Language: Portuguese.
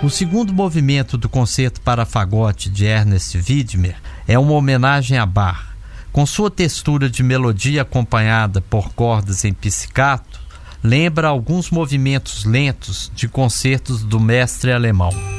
O segundo movimento do Concerto para Fagote de Ernest Widmer é uma homenagem a Bach. Com sua textura de melodia acompanhada por cordas em pizzicato, lembra alguns movimentos lentos de concertos do mestre alemão.